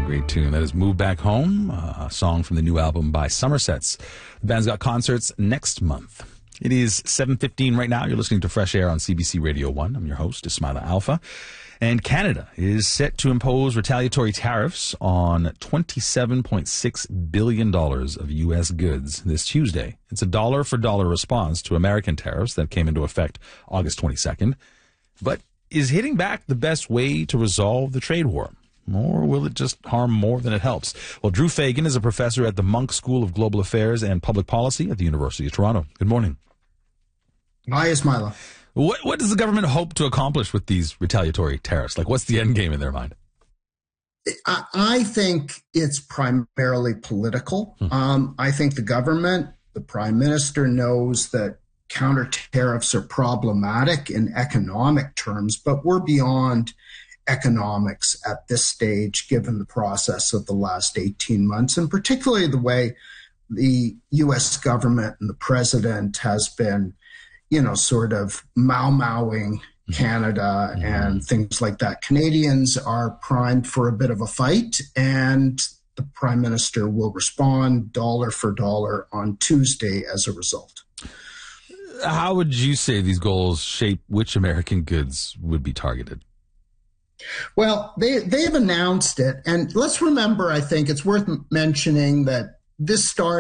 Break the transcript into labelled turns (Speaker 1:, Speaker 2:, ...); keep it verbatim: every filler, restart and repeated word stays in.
Speaker 1: Great tune. That is Move Back Home, a song from the new album by Somersets. The band's got concerts next month. It is seven fifteen right now. You're listening to Fresh Air on C B C Radio one. I'm your host, Ismaila Alfa. And Canada is set to impose retaliatory tariffs on twenty-seven point six billion dollars of U S goods this Tuesday. It's a dollar-for-dollar response to American tariffs that came into effect August twenty-second. But is hitting back the best way to resolve the trade war? Or will it just harm more than it helps? Well, Drew Fagan is a professor at the Munk School of Global Affairs and Public Policy at the University of Toronto. Good morning.
Speaker 2: Hi, Ismaila.
Speaker 1: What, what does the government hope to accomplish with these retaliatory tariffs? Like, what's the end game in their mind?
Speaker 2: I, I think it's primarily political. Hmm. Um, I think the government, the prime minister, knows that counter tariffs are problematic in economic terms, but we're beyond economics at this stage, given the process of the last eighteen months, and particularly the way the U S government and the president has been, you know, sort of mau-mauing Canada mm-hmm. and things like that. Canadians are primed for a bit of a fight, and the prime minister will respond dollar for dollar on Tuesday as a result.
Speaker 1: How would you say these goals shape which American goods would be targeted?
Speaker 2: Well, they, they've announced it. And let's remember, I think it's worth mentioning that this started